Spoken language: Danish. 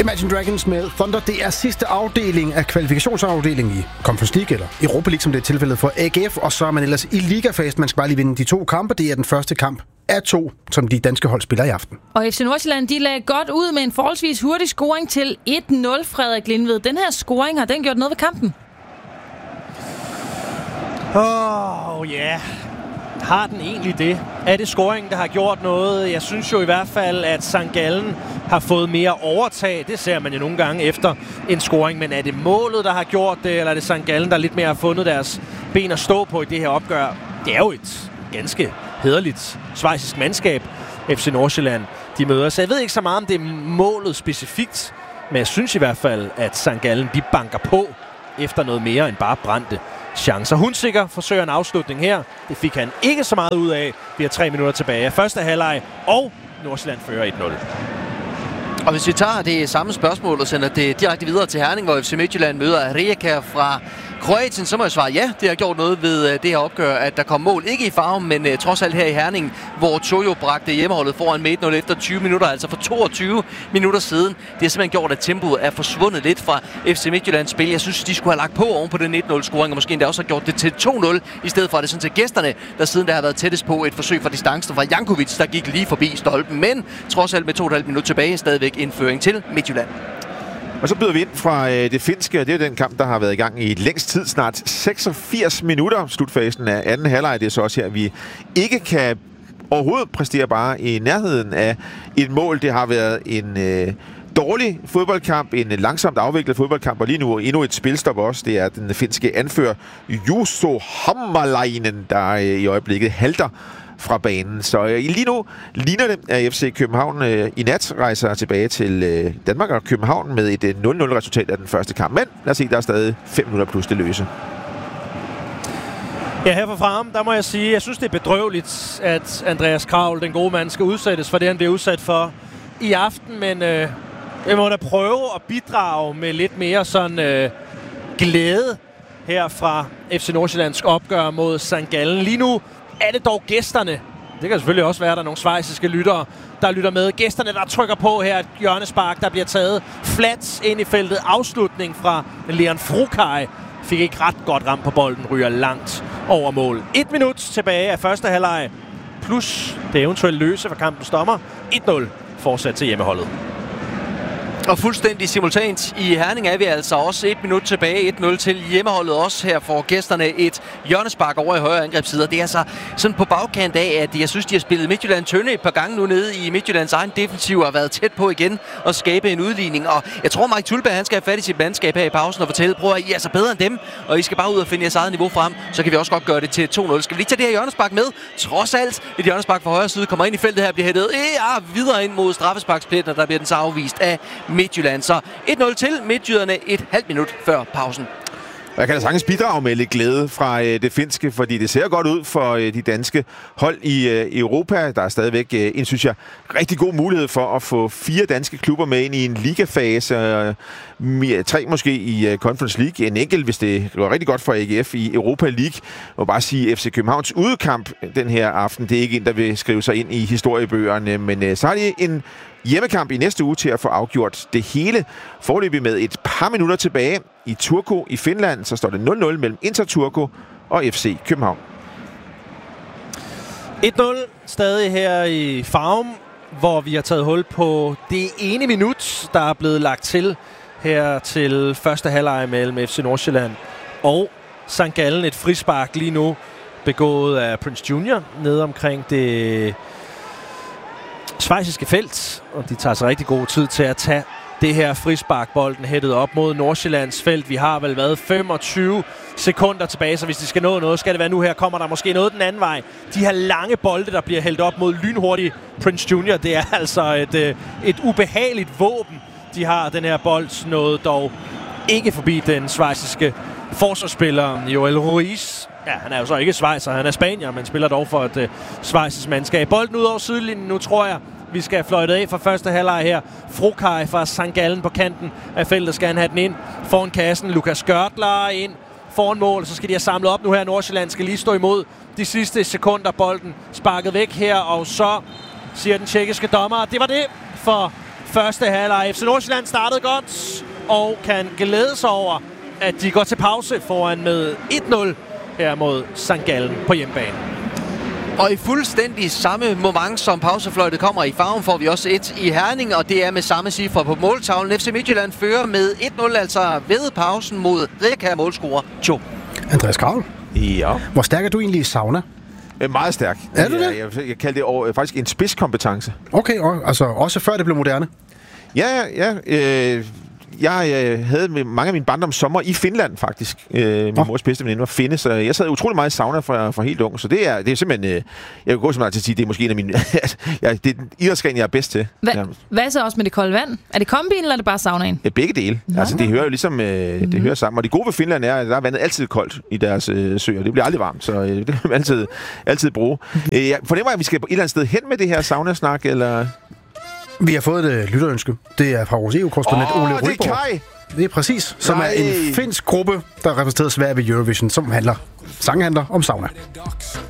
Imagine Dragons med Thunder, det er sidste afdeling af kvalifikationsafdelingen i Conference League, eller Europa League, som det er tilfældet for AGF, og så er man ellers i ligafasen. Man skal bare lige vinde de 2 kampe. Det er den første kamp af 2, som de danske hold spiller i aften. Og FC Nordsjælland, de lagde godt ud med en forholdsvis hurtig scoring til 1-0, Frederik Lindved. Den her scoring, har den gjort noget ved kampen? Ja. Har den egentlig det? Er det scoringen, der har gjort noget? Jeg synes jo i hvert fald, at St. Gallen har fået mere overtag. Det ser man jo nogle gange efter en scoring. Men er det målet, der har gjort det, eller er det St. Gallen, der lidt mere har fundet deres ben at stå på i det her opgør? Det er jo et ganske hæderligt schweizisk mandskab, FC Nordsjælland, de møder. Så jeg ved ikke så meget, om det er målet specifikt. Men jeg synes i hvert fald, at St. Gallen, de banker på efter noget mere end bare brændte chancer. Hunsikker forsøger en afslutning her. Det fik han ikke så meget ud af. Vi har 3 minutter tilbage. Første halvleg, og Nordsjælland fører 1-0. Og hvis vi tager det samme spørgsmål og sender det direkte videre til Herning, hvor FC Midtjylland møder Rijeka fra Kroatien, så må jeg svare ja. Det har gjort noget ved det her opgør, at der kom mål. Ikke i Farum, men trods alt her i Herning, hvor Tojo bragte hjemmeholdet foran med 1-0 efter 20 minutter, altså for 22 minutter siden. Det har simpelthen gjort, at tempoet er forsvundet lidt fra FC Midtjyllands spil. Jeg synes, de skulle have lagt på oven på den 1-0-scoring, og måske endda også har gjort det til 2-0, i stedet for at det sådan til gæsterne, der siden der har været tættest på et forsøg fra distancen fra Jankovic, der gik lige forbi stolpen. Men trods alt med 2,5 minutter tilbage, stadigvæk indføring til Midtjylland. Og så byder vi ind fra det finske, og det er den kamp, der har været i gang i længst tid, snart 86 minutter. Slutfasen af anden halvleg, det er så også her, vi ikke kan overhovedet præstere bare i nærheden af et mål. Det har været en dårlig fodboldkamp, en langsomt afviklet fodboldkamp, og lige nu endnu et spilstop også. Det er den finske anfører Juuso Hammalainen, der i øjeblikket halter fra banen. Så lige nu ligner det, at FC København i nat rejser tilbage til Danmark og København med et 0-0-resultat af den første kamp. Men lad os se, der er stadig 5 minutter plus det løse. Ja, her fra Farum, der må jeg sige, jeg synes, det er bedrøveligt, at Andreas Kravl, den gode mand, skal udsættes for det, han bliver udsat for i aften. Men jeg må da prøve at bidrage med lidt mere sådan glæde her fra FC Nordsjællands opgør mod St. Gallen. Lige nu er det dog gæsterne. Det kan selvfølgelig også være, at der er nogle schweiziske lyttere, der lytter med. Gæsterne, der trykker på her, et hjørnespark, der bliver taget flat ind i feltet. Afslutning fra Leon Frukaj. Fik ikke ret godt ramt på bolden, ryger langt over mål. 1 minut tilbage af første halvleg, plus det eventuelt løse for kampens dommer. 1-0 fortsat til hjemmeholdet. Og fuldstændig simultant i Herning er vi altså også 1 minut tilbage. 1-0 til hjemmeholdet også. Her får gæsterne et hjørnespark over i højre angrebsside. Det er altså sådan på bagkant af, at jeg synes, de har spillet Midtjylland tynde et par gange nu nede i Midtjyllands egen defensiv og har været tæt på igen at skabe en udligning. Og jeg tror, Mike Thulberg, han skal have fat i sit mandskab her i pausen og fortælle, prøv at I er så bedre end dem, og I skal bare ud og finde jeres eget niveau frem, så kan vi også godt gøre det til 2-0. Skal vi lige tage det her hjørnespark med? Trods alt et hjørnespark fra højre side kommer ind i feltet her, bliver hættet videre ind mod straffesparkspletten, og der bliver den så afvist af Midtjylland. Så 1-0 til Midtjyderne et halvt minut før pausen. Jeg kan da sagtens bidrage med lidt glæde fra det finske, fordi det ser godt ud for de danske hold i Europa. Der er stadigvæk en, synes jeg, rigtig god mulighed for at få 4 danske klubber med ind i en ligafase. 3 måske i Conference League. En enkelt, hvis det går rigtig godt for AGF i Europa League. Og bare sige, FC Københavns udekamp den her aften, det er ikke en, der vil skrive sig ind i historiebøgerne. Men så har de en hjemmekamp i næste uge til at få afgjort det hele. Foreløbig med et par minutter tilbage i Turku i Finland, så står det 0-0 mellem Inter Turku og FC København. 1-0 stadig her i Farum, hvor vi har taget hul på det ene minut, der er blevet lagt til her til første halvleg mellem FC Nordsjælland og St. Gallen. Et frispark lige nu begået af Prince Junior nede omkring det schweiziske felt, og de tager sig rigtig god tid til at tage det her frispark. Bolden hættet op mod Nordsjællands felt. Vi har vel været 25 sekunder tilbage, så hvis de skal nå noget, skal det være nu. Her kommer der måske noget den anden vej. De her lange bolde, der bliver hældt op mod lynhurtige Prince Junior, det er altså et ubehageligt våben, de har. Den her bold nåede dog ikke forbi den schweiziske forsvarsspiller Joel Ruiz. Ja, han er jo så ikke schweizer, han er spanier, men spiller dog for et schweizisk mandskab. Bolden ud over sidelinjen nu, tror jeg. Vi skal have fløjtet af fra første halvleg her. Frukaj fra St. Gallen på kanten af feltet skal han have den ind. Foran kassen, Lukas Görtler ind foran mål. Så skal de have samlet op nu her. Nordsjælland skal lige stå imod de sidste sekunder. Bolden sparket væk her, og så siger den tjekkiske dommer, det var det for første halvleg. FC Nordsjælland startede godt og kan glæde sig over, at de går til pause foran med 1-0 her mod St. Gallen på hjemmebane. Og i fuldstændig samme moment, som pausefløjtet kommer i farven, får vi også et i Herning, og det er med samme cifre på måltavlen. FC Midtjylland fører med 1-0, altså ved pausen mod Rijeka målscorer 2. Andreas Kravl, Ja. hvor stærk er du egentlig i sauna? Meget stærk. Er du det? Jeg kalder det faktisk en spidskompetence. Okay, altså også før det blev moderne. Ja. Jeg havde mange af mine barndoms sommer i Finland, faktisk. Min mors bedste veninde var finne, så jeg sad utrolig meget i sauna fra helt ung. Så det er simpelthen... jeg vil gå så meget til at sige, det er måske en af mine... det er den idrætsgren, jeg er bedst til. Hvad så også med det kolde vand? Er det kombin, eller er det bare saunaen? Ja, begge dele. Altså, det hører jo ligesom... det hører sammen. Og det gode ved Finland er, at der er vandet altid koldt i deres søer. Det bliver aldrig varmt, så det kan man altid bruge. Jeg fornemmer, at vi skal et eller andet sted hen med det her saunasnak, eller... Vi har fået et lytterønske. Det er fra vores EU-korrespondent Ole Ryborg. Det er Kai! Det er præcis, som er en finsk gruppe, der repræsenterer Sverige ved Eurovision, som sanghandler om sauna.